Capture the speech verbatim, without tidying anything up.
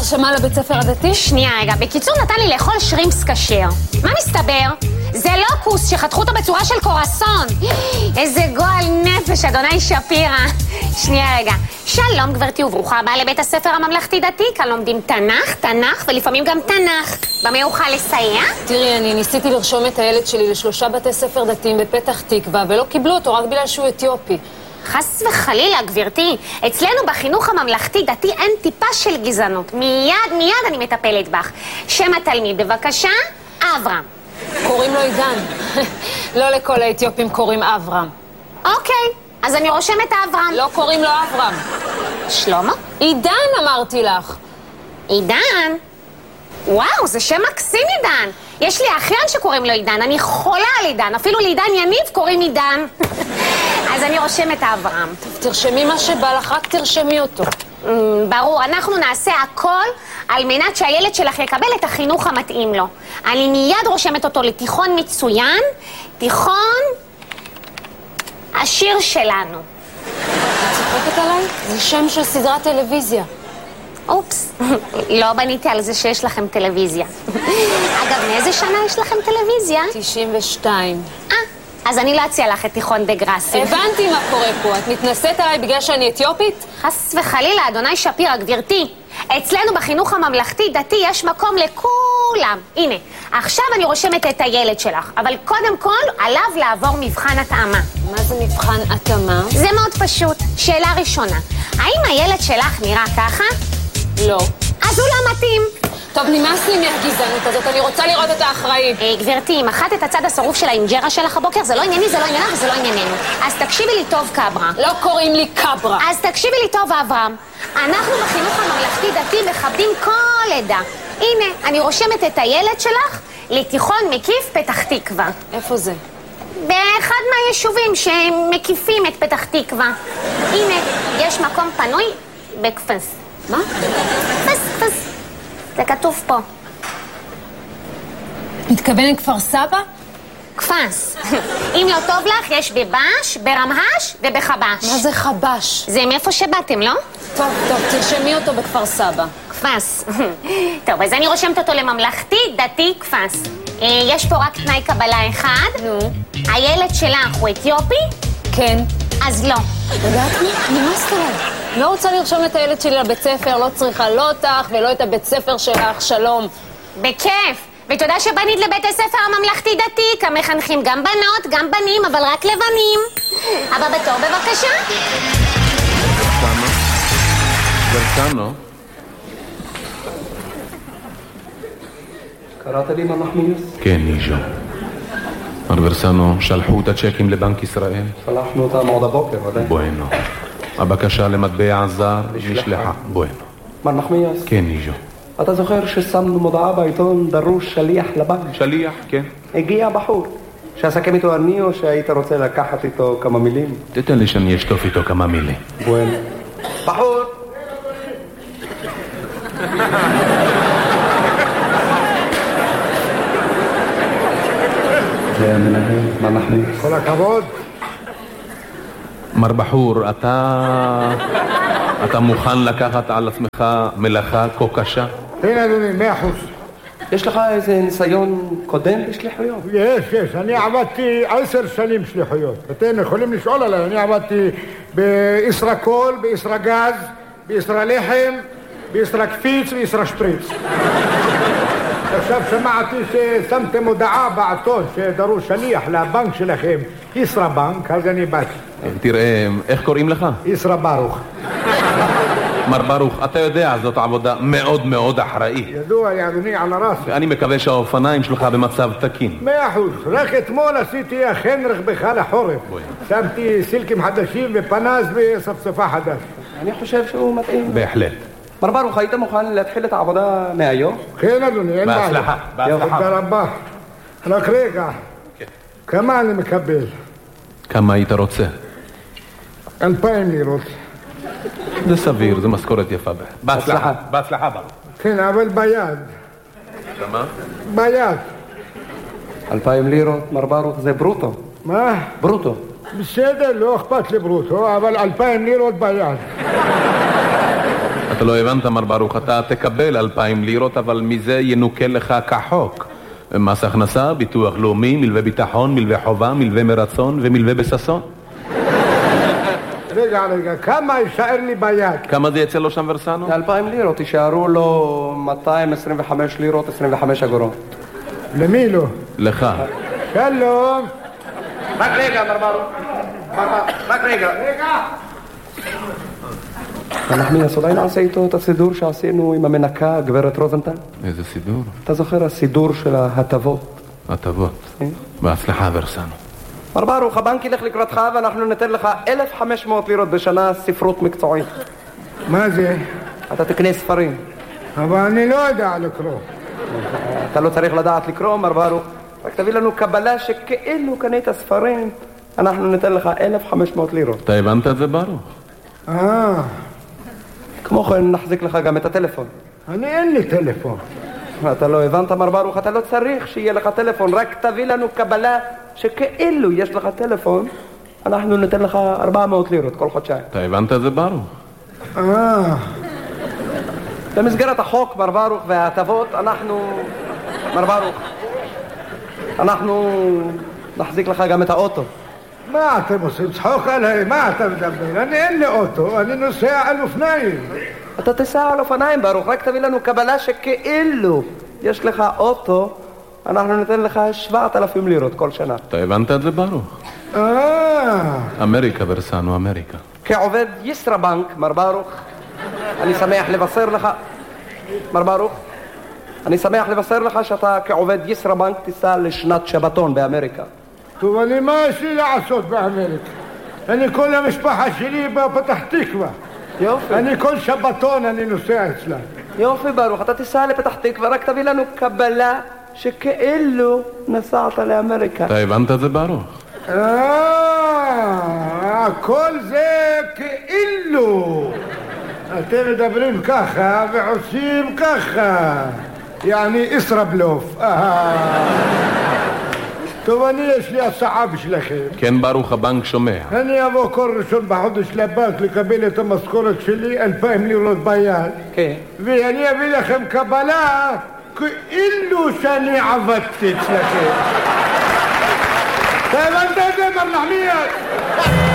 הרשמה לבית ספר הדתי? שנייה רגע, בקיצור נתן לי לאכול שרימפס כשר. מה מסתבר? זה לא כוס שחתכו אותו בצורה של קורסון. איזה גועל נפש, אדוני שפירא. שנייה רגע. שלום גברתי וברוכה הבאה לבית הספר הממלכתי דתי, כאן לומדים תנ"ך, תנ"ך ולפעמים גם תנ"ך. במה אוכל לסייע? תראי, אני ניסיתי לרשום את הילד שלי לשלושה בתי ספר דתיים בפתח תקווה, ולא קיבלו אותו רק בגלל שהוא אתיופי. חס וחלילה, גברתי. אצלנו בחינוך הממלכתי דתי אין טיפה של גזענות. מיד, מיד אני מטפלת בך. שם התלמיד, בבקשה, אברהם. קוראים לו עידן. לא לכל האתיופים קוראים אברהם. אוקיי, אז אני רושמת אברהם. לא קוראים לו אברהם. שלמה? עידן אמרתי לך. עידן? וואו, זה שם מקסים עידן. יש לי אחיין שקוראים לו עידן, אני חולה על עידן. אפילו לעידן יניב קוראים עידן. אז אני רושמת אברהם. טוב, תרשמי מה שבא לך, רק תרשמי אותו. ברור, אנחנו נעשה הכל על מנת שהילד שלך יקבל את החינוך המתאים לו. אני מיד רושמת אותו לתיכון מצוין, תיכון השיר שלנו. את צוחקת עליי? זה שם של סדרת טלוויזיה. אופס, לא בניתי על זה שיש לכם טלוויזיה. אגב, מאיזה שנה יש לכם טלוויזיה? תשעים ושתיים. אה, אז אני לא אציע לך את תיכון דה גראסי. הבנתי מה קורה פה. את מתנשאת עליי בגלל שאני אתיופית? חס וחלילה, אדוני שפירא, גברתי. אצלנו בחינוך הממלכתי דתי יש מקום לכולם. הנה, עכשיו אני רושמת את הילד שלך, אבל קודם כל עליו לעבור מבחן התאמה. מה זה מבחן התאמה? זה מאוד פשוט. שאלה ראשונה, האם הילד שלך נראה ככה? לא. אז הוא לא מתאים. טוב, נמאס לי מהגזענות הזאת, אני רוצה לראות את האחראי. אה, גברתי, אם אחת את הצד השרוף של האינג'רה שלך הבוקר, זה לא ענייני, זה לא עניינה וזה לא ענייננו. אז תקשיבי לי טוב, קברה. לא קוראים לי קברה. אז תקשיבי לי טוב, אברהם. אנחנו בחינוך הממלכתי דתי מכבדים כל עדה. הנה, אני רושמת את הילד שלך לתיכון מקיף פתח תקווה. איפה זה? באחד מהיישובים שמקיפים את פתח תקווה. הנה, יש מקום פנוי בקפס. מה? קפס, קפס. זה כתוב פה. מתכוונת כפר סבא? קפס. אם לא טוב לך, יש בבש, ברמהש ובחבש. מה זה חבש? זה מאיפה שבאתם, לא? טוב, טוב, תרשמי אותו בכפר סבא. קפס. טוב, אז אני רושמת אותו לממלכתי, דתי, קפס. יש פה רק תנאי קבלה אחד. נו. הילד שלך הוא אתיופי? כן. אז לא. יודעת מה? נמאסת עליי. לא רוצה לרשום את הילד שלי לבית ספר, לא צריכה לא אותך ולא את הבית ספר שלך, שלום. בכיף. ותודה שבנית לבית הספר הממלכתי דתי, כאן מחנכים גם בנות, גם בנים, אבל רק לבנים. הבא בתור, בבקשה. ברסנו. קראת לי מה מחמיס? כן, ניג'ו. מר ברסנו, שלחו את הצ'קים לבנק ישראל? שלחנו אותם עוד הבוקר, עדיין. בואנו. הבקשה למטבע זר נשלחה. בואנו. מר מחמיס? כן, ניג'ו. אתה זוכר ששמנו מודעה בעיתון דרוש שליח לבנק? שליח, כן. הגיע בחור. שאסכם איתו אני או שהיית רוצה לקחת איתו כמה מילים? תתן לי שאני אשטוף איתו כמה מילים. בואנו. בחור! זה המנהל, מה נחליט? כל הכבוד. מר בחור, אתה... אתה מוכן לקחת על עצמך מלאכה כה קשה? כן, אדוני, מאה אחוז. יש לך איזה ניסיון קודם בשליחויות? יש, יש. אני עבדתי עשר שנים שליחויות. אתם יכולים לשאול עליי. אני עבדתי בישראקול, בישראגז, בישראלחם, בישראקפיץ וישראשפריץ. עכשיו שמעתי ששמתם הודעה בעיתון שדרוש שליח לבנק שלכם, ישראבנק, אז אני באתי. תראה, איך קוראים לך? ישרא ברוך. מר ברוך, אתה יודע, זאת עבודה מאוד מאוד אחראית. ידוע לי, אדוני, על הרס. אני מקווה שהאופניים שלך במצב תקין. מאה אחוז. רק אתמול עשיתי אכן רכבך לחורף. שמתי סילקים חדשים ופנס וספספה חדש. אני חושב שהוא מתאים. בהחלט. מר ברוך, היית מוכן להתחיל את העבודה מהיום? כן, אדוני, אין בעיה. בהצלחה, בהצלחה. תודה רבה. רק רגע. כמה אני מקבל? כמה היית רוצה? אלפיים לירות. זה סביר, זה משכורת יפה. בהצלחה. בהצלחה, ברוך. כן, אבל ביד. כמה? ביד. אלפיים לירות, מר ברוך, זה ברוטו. מה? ברוטו. בסדר, לא אכפת לי ברוטו, אבל אלפיים לירות ביד. אתה לא הבנת, מר ברוך, אתה תקבל אלפיים לירות, אבל מזה ינוקה לך כחוק. מס הכנסה, ביטוח לאומי, מלווה ביטחון, מלווה חובה, מלווה מרצון ומלווה בססון. רגע, רגע, כמה יישאר לי ביד? כמה זה יצא לו שם ורסנו? אלפיים לירות, יישארו לו מאתיים עשרים וחמש לירות, עשרים וחמש אגורות. למי לא? לך. שלום. רק רגע, מר ברוך. רק רגע. רגע. נחמיאס, אולי נעשה איתו את הסידור שעשינו עם המנקה, גברת רוזנטל? איזה סידור? אתה זוכר הסידור של ההטבות? הטבות. בהצלחה ורסנו. מר ברוך, הבנק ילך לקראתך ואנחנו ניתן לך אלף וחמש מאות לירות בשנה ספרות מקצועית. מה זה? אתה תקנה ספרים. אבל אני לא יודע לקרוא. אתה לא צריך לדעת לקרוא, מר ברוך. רק תביא לנו קבלה שכאילו קנית ספרים, אנחנו ניתן לך אלף וחמש מאות לירות. אתה הבנת את זה ברוך? אה, כמו כן נחזיק לך גם את הטלפון. אני אין לי טלפון. אתה לא הבנת, מר ברוך, אתה לא צריך שיהיה לך טלפון, רק תביא לנו קבלה שכאילו יש לך טלפון, אנחנו ניתן לך ארבע מאות לירות כל חודשיים. אתה הבנת את זה ברוך? אה. במסגרת החוק, מר ברוך, וההטבות, אנחנו, מר ברוך, אנחנו נחזיק לך גם את האוטו. מה אתם עושים? צחוק עליי? מה אתה מדבר? אני אין לי אוטו, אני נוסע על אופניים. אתה תסע על אופניים, ברוך, רק תביא לנו קבלה שכאילו יש לך אוטו, אנחנו ניתן לך שבעת אלפים לירות כל שנה. אתה הבנת את זה ברוך? אה. אמריקה ורסנו, אמריקה. כעובד ישראבנק, מר ברוך, אני שמח לבשר לך, מר ברוך, אני שמח לבשר לך שאתה כעובד ישראבנק תיסע לשנת שבתון באמריקה. טוב, אני מה יש לי לעשות באמריקה? אני כל המשפחה שלי בפתח תקווה. יופי. אני כל שבתון אני נוסע אצלה. יופי ברוך, אתה תיסע לפתח תקווה, רק תביא לנו קבלה שכאילו נסעת לאמריקה. אתה הבנת את זה ברוך? אה, כל זה כאילו. אתם מדברים ככה ועושים ככה. יעני ישראבלוף. טוב, אני יש לי הצעה בשבילכם. כן ברוך, הבנק שומע. אני אבוא כל ראשון בחודש לבנק לקבל את המשכורת שלי, אלפיים לירות ביד. כן. ואני אביא לכם קבלה כאילו שאני עבדתי אצלכם. אתה הבנת את זה, מר נחמיאס?